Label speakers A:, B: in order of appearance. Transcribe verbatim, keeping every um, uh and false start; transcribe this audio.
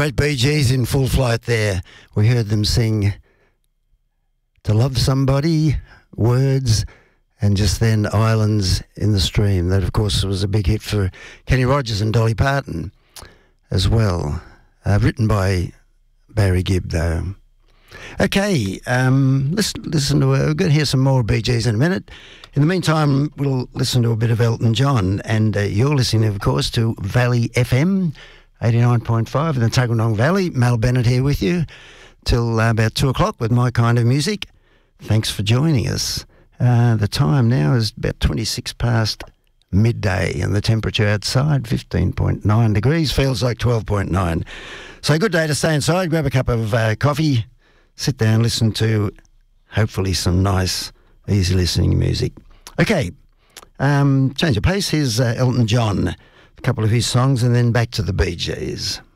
A: great Bee Gees in full flight there. We heard them sing To Love Somebody, Words, and just then Islands in the Stream. That, of course, was a big hit for Kenny Rogers and Dolly Parton as well. Uh, written by Barry Gibb, though. Okay, um, let's listen to, uh, we're going to hear some more Bee Gees in a minute. In the meantime, we'll listen to a bit of Elton John, and uh, you're listening, of course, to Valley F M, eighty-nine point five in the Tuggeranong Valley. Mel Bennett here with you till uh, about two o'clock with my kind of music. Thanks for joining us. Uh, the time now is about twenty-six past midday, and the temperature outside, fifteen point nine degrees, feels like twelve point nine. So good day to stay inside, grab a cup of uh, coffee, sit down, listen to hopefully some nice, easy listening music. Okay, um, change of pace. Here's uh, Elton John, a couple of his songs, and then back to the Bee Gees.